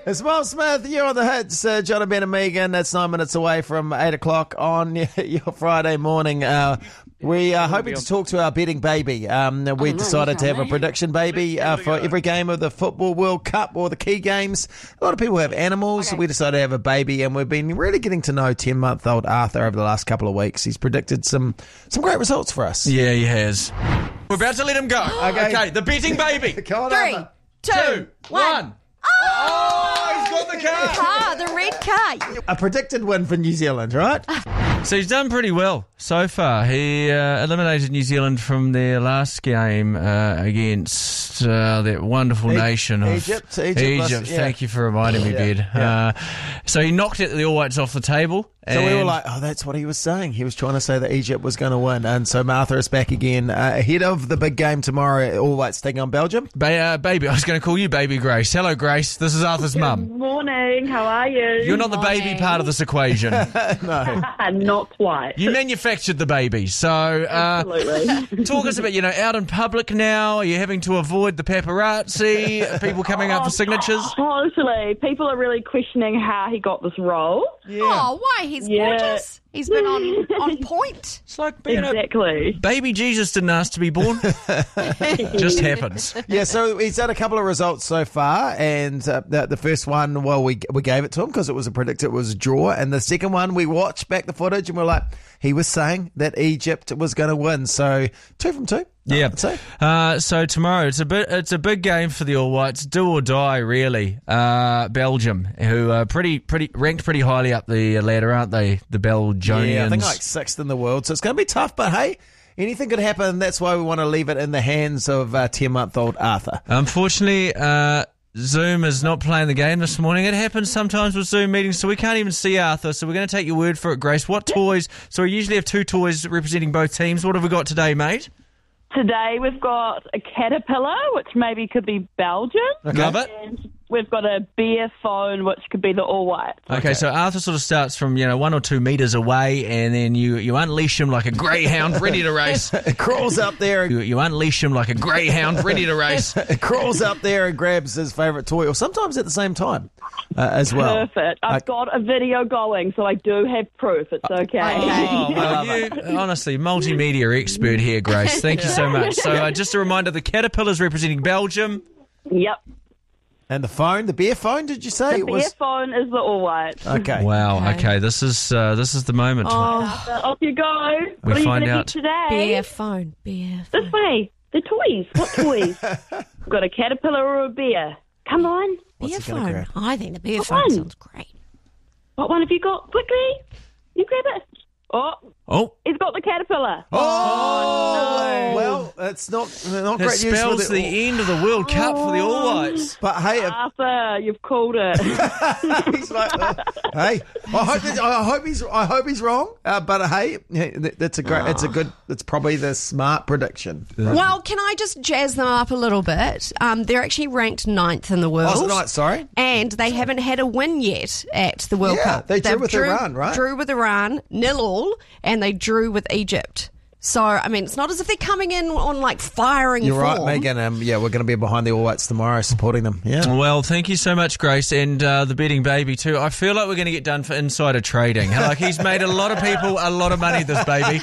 It's Miles Smith, you're on the hits. John, Ben and Megan. That's 9 minutes away from 8 o'clock on your Friday morning. We are hoping to talk to our betting baby. We decided to have a prediction baby for every game of the Football World Cup or the key games. A lot of people have animals. Okay. We decided to have a baby, and we've been really getting to know 10-month-old Arthur over the last couple of weeks. He's predicted some great results for us. Yeah, he has. We're about to let him go. Okay, the betting baby. 3, 2, 1. Oh, he's got the car. The red car. A predicted win for New Zealand, right? So he's done pretty well so far. He eliminated New Zealand from their last game against that wonderful nation of Egypt. Thank you for reminding me, Bed. Yeah. So he knocked the All Whites off the table. So we were like, that's what he was saying. He was trying to say that Egypt was going to win. And so Martha is back again ahead of the big game tomorrow. All Whites taking on Belgium. Baby, I was going to call you Baby Grace. Hello, Grace. This is Arthur's mum. Good morning. How are you? You're not the baby part of this equation. No. Not quite. You manufactured the baby. So Absolutely. talk us about, out in public now. Are you having to avoid the paparazzi? People coming up for signatures? Totally. People are really questioning how he got this role. Yeah. Oh, why? He's gorgeous. He's been on point. It's like being Exactly. baby Jesus didn't ask to be born. Just happens. Yeah, so he's had a couple of results so far, and the first one, we gave it to him because it was it was a draw, and the second one, we watched back the footage, and we're like, he was saying that Egypt was going to win, so 2 from 2. Yeah. I'd say. So tomorrow it's a big game for the All Whites, do or die really. Belgium, who are ranked pretty highly up the ladder, aren't they? The Belgians. Yeah, I think like 6th in the world, so it's going to be tough. But hey, anything could happen. That's why we want to leave it in the hands of 10-month-old Arthur. Unfortunately, Zoom is not playing the game this morning. It happens sometimes with Zoom meetings, so we can't even see Arthur. So we're going to take your word for it, Grace. What toys? So we usually have 2 toys representing both teams. What have we got today, mate? Today we've got a caterpillar, which maybe could be Belgium. Okay. Love it. And we've got a bear phone, which could be the All Whites. Okay, so Arthur sort of starts from 1 or 2 metres away, and then you unleash him like a greyhound ready to race. It crawls up there. You unleash him like a greyhound ready to race. It crawls up there and grabs his favourite toy, or sometimes at the same time as well. Perfect. I've got a video going, so I do have proof. It's okay. Oh, well, you honestly, multimedia expert here, Grace. Thank you so much. So just a reminder, the caterpillars representing Belgium. Yep. And the phone, the bear phone, did you say? The bear phone is the All Whites. Okay. Wow. Okay. This is the moment. Off you go. We what are you find going to out. get today? Bear phone. This way. The toys. What toys? We've got a caterpillar or a bear. Come on. Bear he gonna phone. grab? I think the bear What phone one? sounds great. What one have you got? Quickly. You grab it. Oh. He's got the caterpillar. Oh, no. well, it's not That great news for spells the end of the World Cup for the All Whites. But hey, Arthur, you've called it. he's like, hey, I hope he's wrong. But hey, that's it's probably the smart prediction. Well, can I just jazz them up a little bit? They're actually ranked 9th in the world. Oh, night, sorry. And they haven't had a win yet at the World Cup. They drew with Iran, right? Drew with Iran, 0-0, and they drew with Egypt. So, I mean, it's not as if they're coming in on, firing You're form. right, Megan. We're going to be behind the All Whites tomorrow supporting them. Yeah. Well, thank you so much, Grace, and the betting baby too. I feel like we're going to get done for insider trading. He's made a lot of people a lot of money, this baby.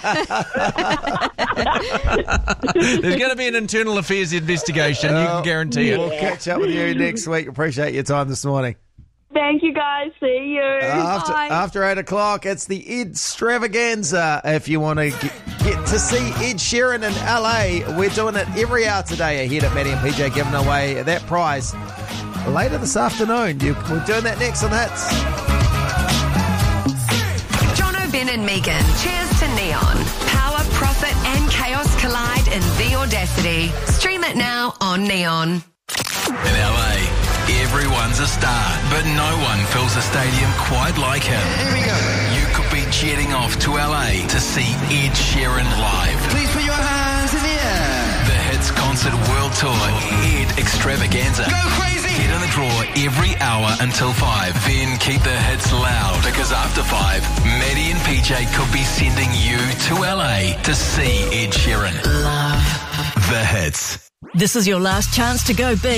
There's going to be an internal affairs investigation, you can guarantee it. We'll catch up with you next week. Appreciate your time this morning. Thank you, guys. See you. After 8 o'clock, it's the Ed Extravaganza. If you want to get to see Ed Sheeran in LA, we're doing it every hour today ahead at Maddie and PJ, giving away that prize later this afternoon. We're doing that next on Hits. Jono, Ben and Megan. Cheers to Neon. Power, profit and chaos collide in The Audacity. Stream it now on Neon. In LA, everyone's a star, but no one fills a stadium quite like him. Here we go. You could be jetting off to LA to see Ed Sheeran live. Please put your hands in the air. The Hits Concert World Tour, Ed Extravaganza. Go crazy. Get in the draw every hour until 5. Then keep the hits loud, because after 5, Maddie and PJ could be sending you to LA to see Ed Sheeran. Love The Hits. This is your last chance to go big.